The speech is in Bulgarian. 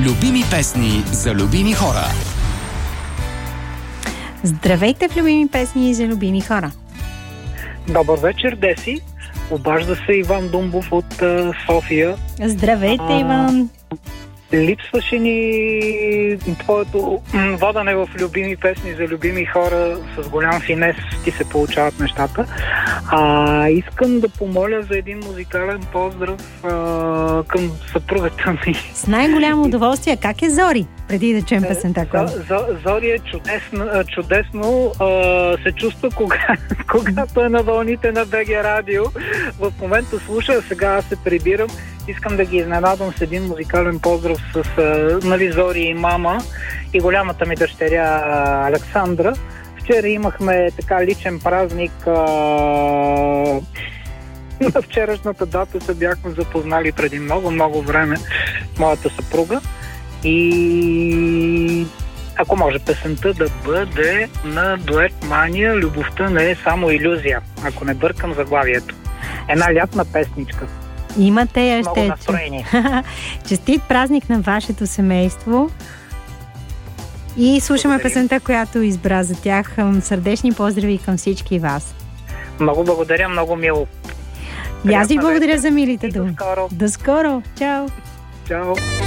Любими песни за любими хора. Здравейте в Любими песни за любими хора. Добър вечер, Деси. Обажда се Иван Думбов от София. Здравейте, Иван. Липсваше ни твоето водене в любими песни за любими хора. С голям финес ти се получават нещата. Искам да помоля за един музикален поздрав към съпругата ми. С най-голямо удоволствие. Как е Зори? Преди да чуем песента. Зори е чудесно се чувства, когато е на вълните на БГ Радио. В момента слуша, а сега аз се прибирам. Искам да ги изненадам с един музикален поздрав с Зори и мама и голямата ми дъщеря Александра. Вчера имахме така личен празник. На вчерашната дата се бяхме запознали преди много време моята съпруга. И ако може песента да бъде на дует Мания "Любовта не е само илюзия", ако не бъркам заглавието. Една лятна песничка. Имате я, много ще настроение. Честит празник на вашето семейство. И слушаме песента, която избра за тях. Сърдечни поздрави към всички вас. Много благодаря, много мило. И аз ви благодаря за милите думи. До скоро. До скоро. Чао. Чао.